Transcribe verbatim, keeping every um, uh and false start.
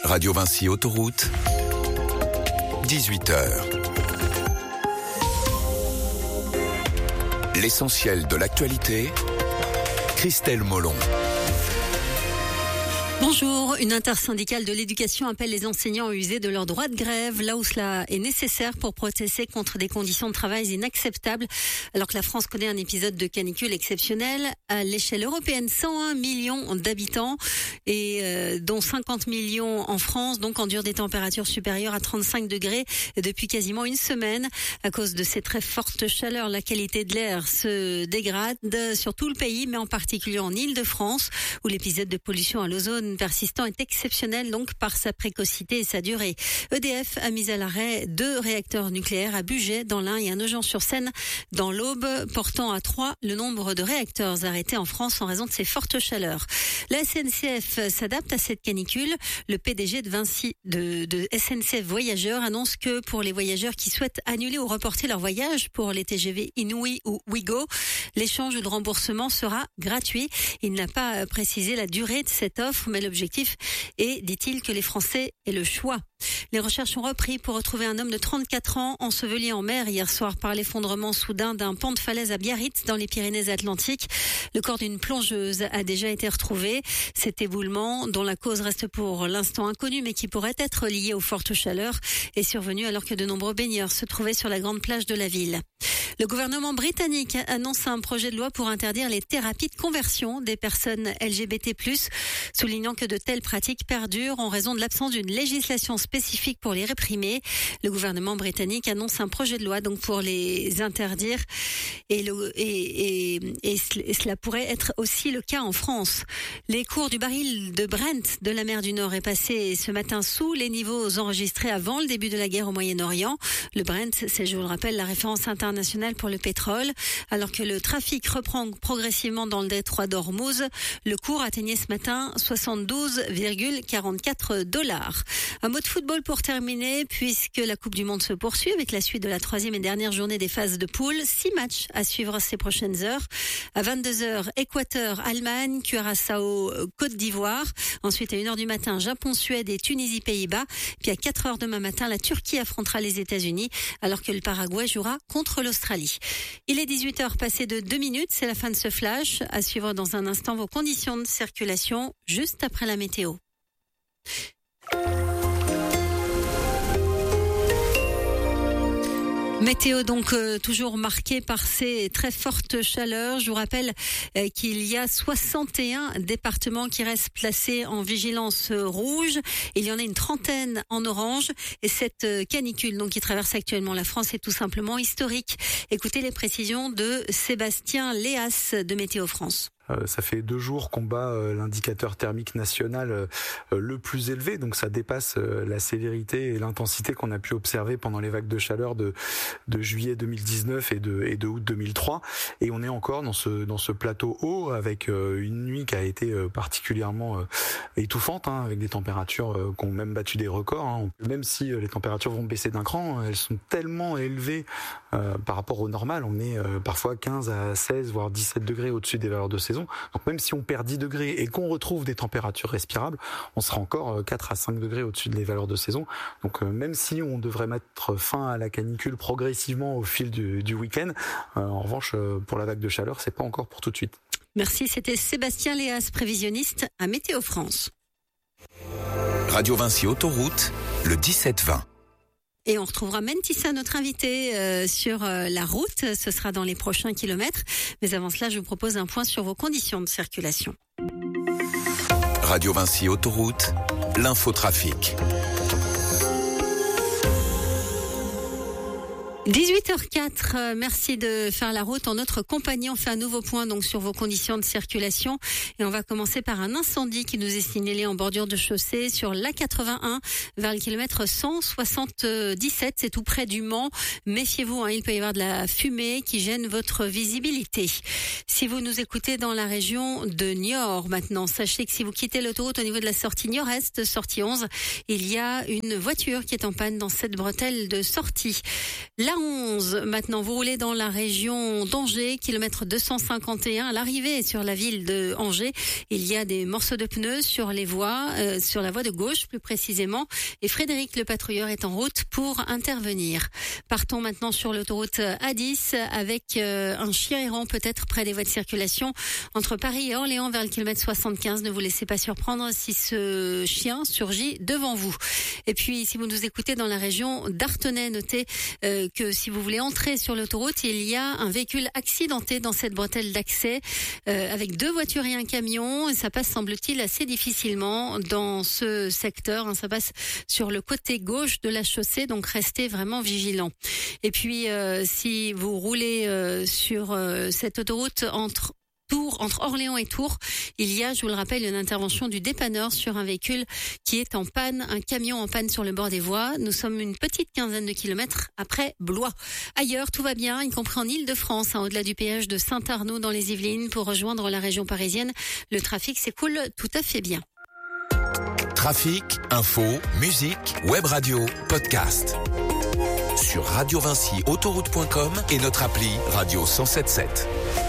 Radio Vinci Autoroute, dix-huit heures. L'essentiel de l'actualité, Christelle Molon. Bonjour, une intersyndicale de l'éducation appelle les enseignants à user de leur droit de grève là où cela est nécessaire pour protester contre des conditions de travail inacceptables. Alors que la France connaît un épisode de canicule exceptionnel à l'échelle européenne, cent un millions d'habitants et euh, dont cinquante millions en France, donc endurent des températures supérieures à trente-cinq degrés depuis quasiment une semaine. À cause de ces très fortes chaleurs, la qualité de l'air se dégrade sur tout le pays, mais en particulier en Île-de-France où l'épisode de pollution à l'ozone persistant est exceptionnel donc par sa précocité et sa durée. E D F a mis à l'arrêt deux réacteurs nucléaires à Bugey dans l'Ain et à Nogent-sur-Seine dans l'Aube, portant à trois le nombre de réacteurs arrêtés en France en raison de ces fortes chaleurs. La S N C F s'adapte à cette canicule. Le P D G de Vinci de, de S N C F Voyageurs annonce que pour les voyageurs qui souhaitent annuler ou reporter leur voyage pour les T G V Inouï ou Ouigo, l'échange ou le remboursement sera gratuit. Il n'a pas précisé la durée de cette offre, mais l'objectif est, dit-il, que les Français aient le choix. Les recherches ont repris pour retrouver un homme de trente-quatre ans enseveli en mer hier soir par l'effondrement soudain d'un pan de falaise à Biarritz dans les Pyrénées-Atlantiques. Le corps d'une plongeuse a déjà été retrouvé. Cet éboulement, dont la cause reste pour l'instant inconnue mais qui pourrait être lié aux fortes chaleurs, est survenu alors que de nombreux baigneurs se trouvaient sur la grande plage de la ville. Le gouvernement britannique annonce un projet de loi pour interdire les thérapies de conversion des personnes L G B T plus, soulignant que de telles pratiques perdurent en raison de l'absence d'une législation spécifique pour les réprimer. Le gouvernement britannique annonce un projet de loi donc pour les interdire et, le, et, et, et cela pourrait être aussi le cas en France. Les cours du baril de Brent de la mer du Nord est passé ce matin sous les niveaux enregistrés avant le début de la guerre au Moyen-Orient. Le Brent, c'est, je vous le rappelle, la référence internationale pour le pétrole. Alors que le trafic reprend progressivement dans le détroit d'Ormuz, le cours atteignait ce matin soixante-douze virgule quarante-quatre dollars. Un mot de football pour terminer, puisque la Coupe du Monde se poursuit avec la suite de la troisième et dernière journée des phases de poule. Six matchs à suivre ces prochaines heures. À vingt-deux heures, Équateur, Allemagne, Curaçao, Côte d'Ivoire. Ensuite, à une heure du matin, Japon, Suède et Tunisie, Pays-Bas. Puis à quatre heures demain matin, la Turquie affrontera les États-Unis, alors que le Paraguay jouera contre l'Australie. Il est dix-huit heures passées de deux minutes, c'est la fin de ce flash. À suivre dans un instant vos conditions de circulation, juste après la météo. Météo donc euh, toujours marquée par ces très fortes chaleurs. Je vous rappelle euh, qu'il y a soixante et un départements qui restent placés en vigilance rouge. Il y en a une trentaine en orange. Et cette euh, canicule donc qui traverse actuellement la France est tout simplement historique. Écoutez les précisions de Sébastien Léas de Météo France. Euh, ça fait deux jours qu'on bat euh, l'indicateur thermique national euh, le plus élevé, donc ça dépasse euh, la sévérité et l'intensité qu'on a pu observer pendant les vagues de chaleur de, de juillet deux mille dix-neuf et de, et de août deux mille trois. Et on est encore dans ce, dans ce plateau haut avec euh, une nuit qui a été euh, particulièrement euh, étouffante, hein, avec des températures euh, qui ont même battu des records. Hein. Même si euh, les températures vont baisser d'un cran, elles sont tellement élevées euh, par rapport au normal. On est euh, parfois quinze à seize voire dix-sept degrés au-dessus des valeurs de saison. Donc même si on perd dix degrés et qu'on retrouve des températures respirables, on sera encore quatre à cinq degrés au-dessus des valeurs de saison. Donc même si on devrait mettre fin à la canicule progressivement au fil du, du week-end, euh, en revanche pour la vague de chaleur, c'est pas encore pour tout de suite. Merci, c'était Sébastien Léas, prévisionniste à Météo France. Radio Vinci Autoroute, le dix-sept vingt. Et on retrouvera Mentissa, notre invité, euh, sur euh, la route. Ce sera dans les prochains kilomètres. Mais avant cela, je vous propose un point sur vos conditions de circulation. Radio Vinci Autoroute, l'infotrafic. dix-huit heures quatre, merci de faire la route en notre compagnie. On fait un nouveau point donc sur vos conditions de circulation et on va commencer par un incendie qui nous est signalé en bordure de chaussée sur l'A quatre-vingt-un vers le kilomètre cent soixante-dix-sept, c'est tout près du Mans. Méfiez-vous, hein, il peut y avoir de la fumée qui gêne votre visibilité. Si vous nous écoutez dans la région de Niort maintenant, sachez que si vous quittez l'autoroute au niveau de la sortie Niort-Est, sortie onze, il y a une voiture qui est en panne dans cette bretelle de sortie. La onze. Maintenant, vous roulez dans la région d'Angers, kilomètre deux cent cinquante et un. À l'arrivée sur la ville de Angers, il y a des morceaux de pneus sur les voies, euh, sur la voie de gauche plus précisément. Et Frédéric le patrouilleur est en route pour intervenir. Partons maintenant sur l'autoroute A dix avec euh, un chien errant peut-être près des voies de circulation entre Paris et Orléans vers le kilomètre soixante-quinze. Ne vous laissez pas surprendre si ce chien surgit devant vous. Et puis, si vous nous écoutez dans la région d'Artenay, notez euh, que si vous voulez entrer sur l'autoroute, il y a un véhicule accidenté dans cette bretelle d'accès euh, avec deux voitures et un camion. Et ça passe, semble-t-il, assez difficilement dans ce secteur. Hein, ça passe sur le côté gauche de la chaussée, donc restez vraiment vigilants. Et puis, euh, si vous roulez euh, sur euh, cette autoroute entre Tours, entre Orléans et Tours, il y a, je vous le rappelle, une intervention du dépanneur sur un véhicule qui est en panne, un camion en panne sur le bord des voies. Nous sommes une petite quinzaine de kilomètres après Blois. Ailleurs, tout va bien, y compris en Île-de-France, hein, au-delà du péage de Saint-Arnaud dans les Yvelines pour rejoindre la région parisienne. Le trafic s'écoule tout à fait bien. Trafic, info, musique, web radio, podcast. Sur radio vinci autoroute point com et notre appli Radio cent soixante-dix-sept.